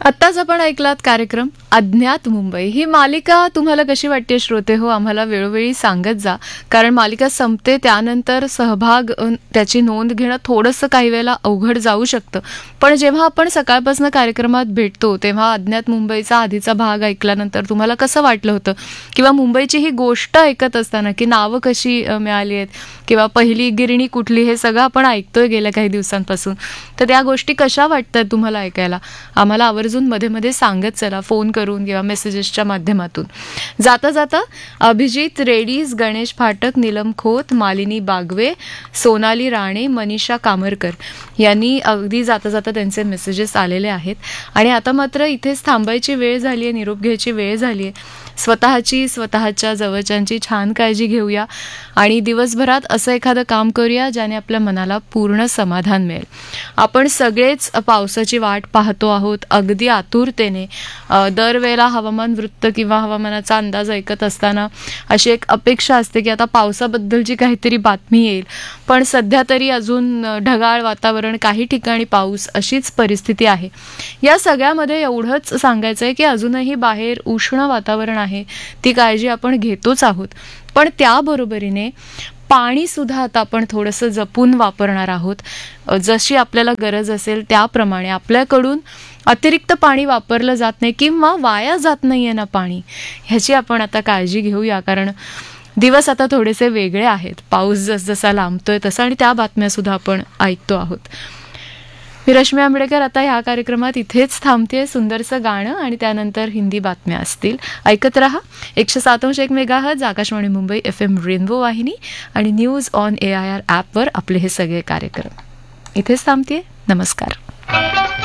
आत्ताच आपण ऐकलात कार्यक्रम अज्ञात मुंबई. ही मालिका तुम्हाला कशी वाटते श्रोते हो, आम्हाला वेळोवेळी सांगत जा. कारण मालिका संपते त्यानंतर सहभाग त्याची नोंद घेणं थोडंसं काही वेळेला अवघड जाऊ शकतं. पण जेव्हा आपण सकाळपासून कार्यक्रमात भेटतो तेव्हा अज्ञात मुंबईचा आधीचा भाग ऐकल्यानंतर तुम्हाला कसं वाटलं होतं, किंवा मुंबईची ही गोष्ट ऐकत असताना की नावं कशी मिळाली आहेत, किंवा पहिली गिरणी कुठली, हे सगळं आपण ऐकतोय गेल्या काही दिवसांपासून. तर त्या गोष्टी कशा वाटतात तुम्हाला ऐकायला, आम्हाला आवर्जून मध्ये मध्ये सांगत चला, फोन करून किंवा मेसेजेसच्या माध्यमातून. जाता जाता अभिजित रेडीज, गणेश फाटक, नीलम खोत, मालिनी बागवे, सोनाली राणे, मनीषा कामरकर यांनी अगदी जाता जाता त्यांचे मेसेजेस आलेले आहेत. आणि आता मात्र इथेच थांबायची वेळ झाली आहे, निरोप घ्यायची वेळ झाली आहे. स्वतःची, स्वतःच्या जवळच्यांची छान काळजी घेऊया आणि दिवसभरात असं एखादं काम करूया ज्याने आपल्या मनाला पूर्ण समाधान मिळेल. आपण सगळेच पावसाची वाट पाहतो आहोत अगदी आतुरतेने. दरवेळेला हवामान वृत्त किंवा हवामानाचा अंदाज ऐकत असताना अशी एक अपेक्षा असते की आता पावसाबद्दलची काहीतरी बातमी येईल. पण सध्या तरी अजून ढगाळ वातावरण, काही ठिकाणी पाऊस, अशीच परिस्थिती आहे. या सगळ्यामध्ये एवढंच सांगायचं आहे की अजूनही बाहेर उष्ण वातावरण आहे, ती काळजी आपण घेतोच आहोत. पण त्याबरोबरीने पाणी सुद्धा आता आपण थोडंसं जपून वापरणार आहोत. जशी आपल्याला गरज असेल त्याप्रमाणे. आपल्याकडून अतिरिक्त पाणी वापरलं जात नाही किंवा वाया जात नाही आहे ना पाणी, ह्याची आपण आता काळजी घेऊया. कारण दिवस आता थोडेसे वेगळे आहेत, पाऊस जसजसा लांबतोय तसा, आणि त्या बातम्यासुद्धा आपण ऐकतो आहोत. मी रश्मी आंबेडकर आता ह्या कार्यक्रमात इथेच थांबते. सुंदरसं गाणं आणि त्यानंतर हिंदी बातम्या असतील. ऐकत रहा 107.1 megahertz Akashvani Mumbai FM rainbow वाहिनी आणि न्यूज ऑन AIR ॲपवर आपले हे सगळे कार्यक्रम. इथेच थांबते. नमस्कार.